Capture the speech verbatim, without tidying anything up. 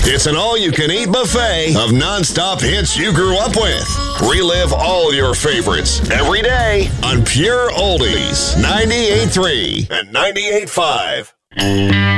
It's an all-you-can-eat buffet of nonstop hits you grew up with. Relive all your favorites every day on Pure Oldies ninety-eight point three and ninety-eight point five.